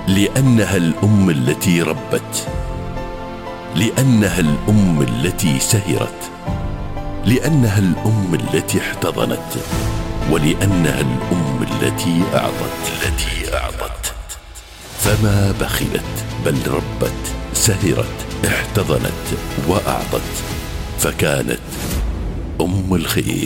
لأنها الأم التي ربت، لأنها الأم التي سهرت، لأنها الأم التي احتضنت، ولأنها الأم التي أعطت. فما بخلت بل ربت، سهرت، احتضنت وأعطت، فكانت أم الخير.